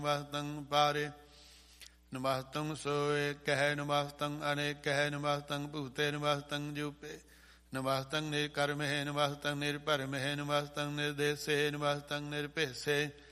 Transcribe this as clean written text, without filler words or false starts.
ਨਮਸਤੰ ਪਾਰੇ ਨਮਸਤੰ ਸੋਏ ਕਹਿ ਨਮਸਤੰ ਅਨੇਕ ਕਹਿ ਨਮਸਤੰ ਭੂਤੇ ਨਮਸਤੰ ਜੂਪੇ ਨਮਸਤੰ ਨਿਰਕਰਮਹਿ ਨਮਸਤੰ ਨਿਰਭਰਮਹਿ ਨਮਸਤੰ ਨਿਰਦੇਸੇ ਨਮਸਤੰ ਨਿਰਭੇਸੇ